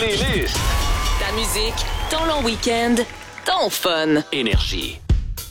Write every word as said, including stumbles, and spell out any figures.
playlist. Ta musique, ton long week-end, ton fun. Énergie.